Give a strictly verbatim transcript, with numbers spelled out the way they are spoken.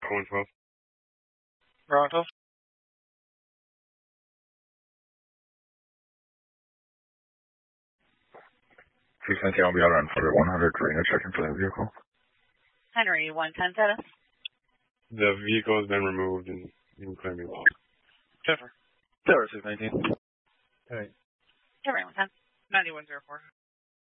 one twelve. Bravo twelve. six nineteen, I'll be out on Flutter one hundred, Reno, checking for that vehicle. Henry, one ten status. The vehicle has been removed and you can claim it. Jennifer. Tower six nineteen. Alright. Henry, one ten. ninety-one zero four.